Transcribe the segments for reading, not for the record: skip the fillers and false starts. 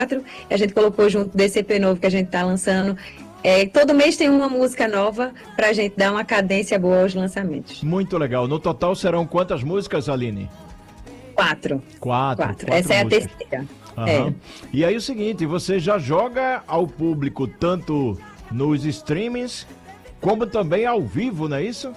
e a gente colocou junto desse EP novo que a gente está lançando. Todo mês tem uma música nova para a gente dar uma cadência boa aos lançamentos. Muito legal. No total serão quantas músicas, Aline? Quatro. Quatro Essa é músicas. a terceira. Aham. E aí o seguinte, você já joga ao público tanto nos streamings como também ao vivo, não é isso?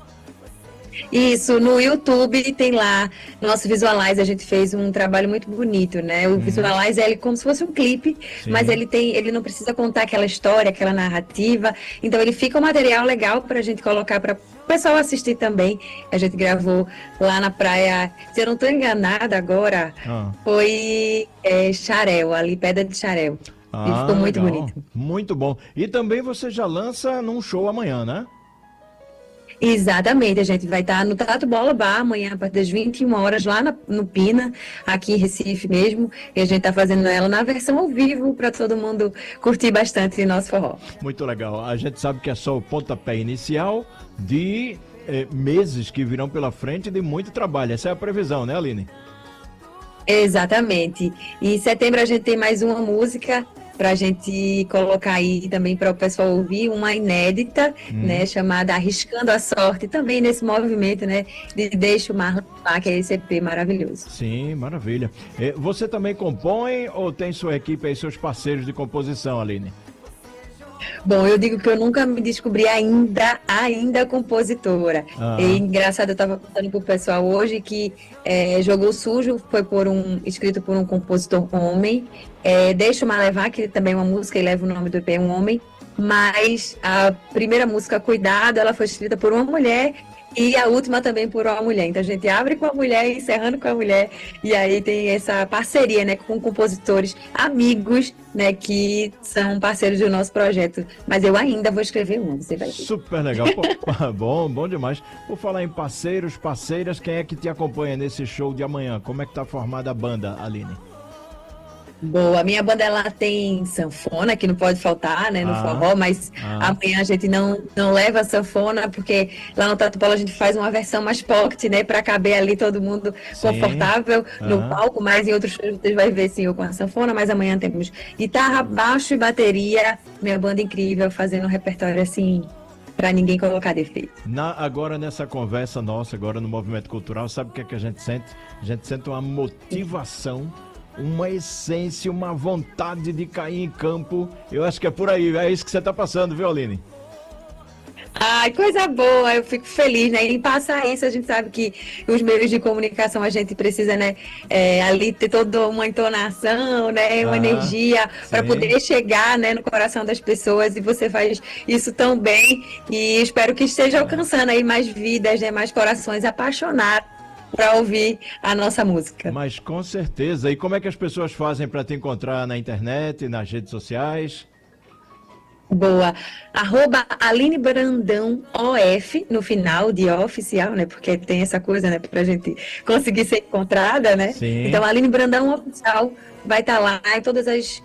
Isso, no YouTube tem lá, no nosso Visualize, a gente fez um trabalho muito bonito, né? O Visualize é como se fosse um clipe, Sim. mas ele não precisa contar aquela história, aquela narrativa, então ele fica um material legal pra gente colocar para o pessoal assistir também. A gente gravou lá na praia, se eu não estou enganada agora, foi Xarel, ali, Pedra de Xarel. E ficou muito legal. bonito. Muito bom. E também você já lança num show amanhã, né? Exatamente, a gente vai estar no Tatu Bola Bar amanhã a partir das 21 horas lá no Pina, aqui em Recife mesmo, e a gente está fazendo ela na versão ao vivo para todo mundo curtir bastante nosso forró. Muito legal. A gente sabe que é só o pontapé inicial de meses que virão pela frente de muito trabalho. Essa é a previsão, né, Aline? Exatamente. E em setembro a gente tem mais uma música para a gente colocar aí também para o pessoal ouvir, uma inédita, né, chamada Arriscando a Sorte, também nesse movimento, né, de Deixa o Mar Levar, que é esse EP maravilhoso. Sim, maravilha. Você também compõe ou tem sua equipe aí, seus parceiros de composição, Aline? Bom, eu digo que eu nunca me descobri ainda compositora. E engraçado, eu estava contando pro pessoal hoje que Jogou Sujo foi escrito por um compositor homem. Deixa o Mar Levar, que também é uma música e leva o nome do EP, um homem. Mas a primeira música, Cuidado, ela foi escrita por uma mulher. E a última também por uma mulher. Então a gente abre com a mulher, encerrando com a mulher. E aí tem essa parceria, né, com compositores amigos, né, que são parceiros do nosso projeto. Mas eu ainda vou escrever um, você vai ver. Super legal. Bom demais. Por falar em parceiros, parceiras, quem é que te acompanha nesse show de amanhã? Como é que tá formada a banda, Aline? Boa, a minha banda ela tem sanfona, que não pode faltar, né, no forró, mas amanhã a gente não leva sanfona, porque lá no Tatu Bola a gente faz uma versão mais pocket, né, para caber ali todo mundo confortável no palco, mas em outros shows vocês vão ver sim eu com a sanfona, mas amanhã temos guitarra, baixo e bateria, minha banda incrível, fazendo um repertório assim, para ninguém colocar defeito. Agora nessa conversa nossa, agora no Movimento Cultural, sabe o que é que a gente sente? A gente sente uma motivação, uma essência, uma vontade de cair em campo. Eu acho que é por aí, é isso que você está passando, viu, Aline? Ai, coisa boa, eu fico feliz, né? E passar isso, a gente sabe que os meios de comunicação a gente precisa, né? Ali ter toda uma entonação, né? Uma energia para poder chegar, né, no coração das pessoas, e você faz isso tão bem. E espero que esteja alcançando aí mais vidas, né? Mais corações apaixonados para ouvir a nossa música. Mas com certeza. E como é que as pessoas fazem para te encontrar na internet, nas redes sociais? Boa. @Aline Brandão OF no final de oficial, né? Porque tem essa coisa, né? Pra gente conseguir ser encontrada, né? Sim. Então, Aline Brandão Oficial vai estar lá em todas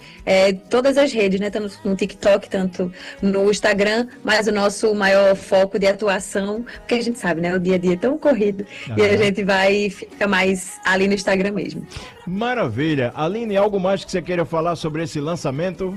as redes, né? Tanto no TikTok, tanto no Instagram, mas o nosso maior foco de atuação, porque a gente sabe, né? O dia a dia é tão corrido e a gente fica mais ali no Instagram mesmo. Maravilha. Aline, algo mais que você queira falar sobre esse lançamento?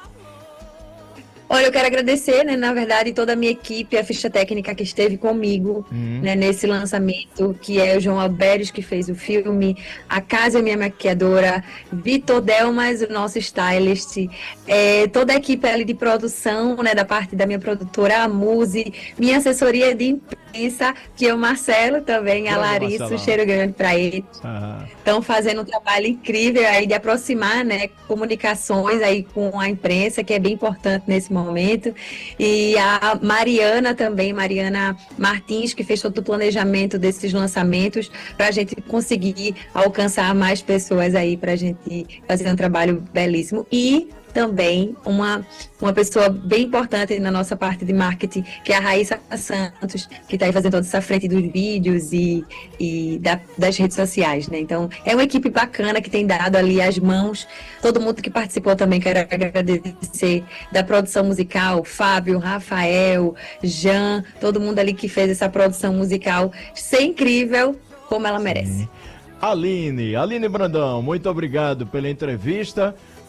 Olha, eu quero agradecer, né, na verdade, toda a minha equipe, a ficha técnica que esteve comigo, né, nesse lançamento, que é o João Alberes, que fez o filme, a Casa, minha maquiadora, Vitor Delmas, o nosso stylist, toda a equipe ali de produção, né, da parte da minha produtora, a Muse, minha assessoria de imprensa, que é o Marcelo também, a Larissa, um cheiro grande para eles. Estão fazendo um trabalho incrível aí de aproximar, né, comunicações aí com a imprensa, que é bem importante nesse momento. E a Mariana também, Mariana Martins, que fez todo o planejamento desses lançamentos para a gente conseguir alcançar mais pessoas aí, para a gente fazer um trabalho belíssimo. E também uma pessoa bem importante na nossa parte de marketing, que é a Raíssa Santos, que está aí fazendo toda essa frente dos vídeos das redes sociais, né? Então, é uma equipe bacana que tem dado ali as mãos. Todo mundo que participou também, quero agradecer, da produção musical, Fábio, Rafael, Jean, todo mundo ali que fez essa produção musical ser incrível como ela merece. Aline Brandão, muito obrigado pela entrevista.